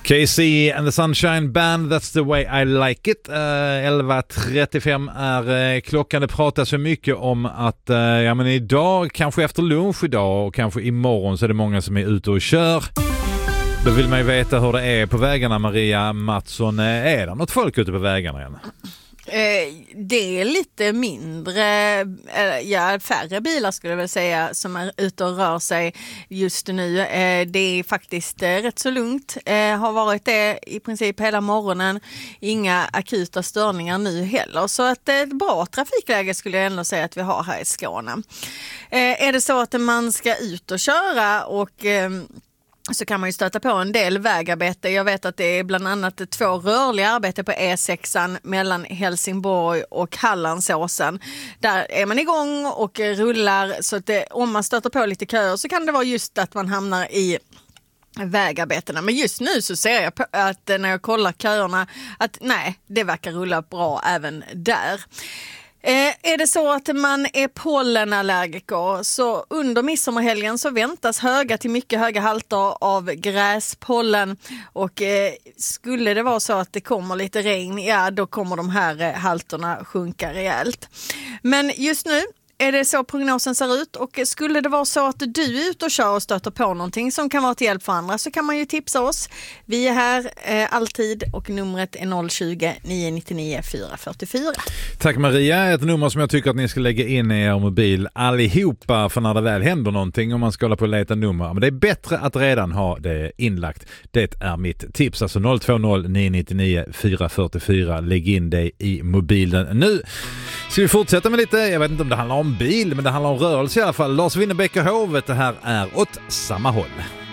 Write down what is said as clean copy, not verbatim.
KC and the Sunshine Band, that's the way I like it. 11.35 är klockan. Det pratas så mycket om att men idag, kanske efter lunch idag och kanske imorgon så är det många som är ute och kör. Då vill man ju veta hur det är på vägarna. Maria Mattsson, är det något folk ute på vägarna igen? Det är lite mindre, färre bilar skulle jag väl säga som är ute och rör sig just nu. Det är faktiskt rätt så lugnt. Har varit det i princip hela morgonen. Inga akuta störningar nu heller. Så att ett bra trafikläge skulle jag ändå säga att vi har här i Skåne. Är det så att man ska ut och köra och så kan man ju stöta på en del vägarbete. Jag vet att det är bland annat 2 rörliga arbete på E6 mellan Helsingborg och Hallandsåsen. Där är man igång och rullar, så att om man stöter på lite köer så kan det vara just att man hamnar i vägarbetena. Men just nu så ser jag att när jag kollar köerna att nej, det verkar rulla bra även där. Är det så att man är pollenallergiker så under midsommarhelgen så väntas höga till mycket höga halter av gräspollen och skulle det vara så att det kommer lite regn, ja då kommer de här halterna sjunka rejält. Men just nu är det så prognosen ser ut, och skulle det vara så att du är ute och kör och stöter på någonting som kan vara till hjälp för andra så kan man ju tipsa oss. Vi är här alltid och numret är 020-999 444. Tack Maria, ett nummer som jag tycker att ni ska lägga in i er mobil allihopa för när det väl händer någonting om man ska hålla på och leta nummer. Men det är bättre att redan ha det inlagt. Det är mitt tips, alltså 020-999 444. Lägg in det i mobilen nu. Ska vi fortsätta med lite, jag vet inte om det handlar om bil, men det handlar om rörelse i alla fall. Lars Winnerbäck och Hovet, det här är åt samma håll.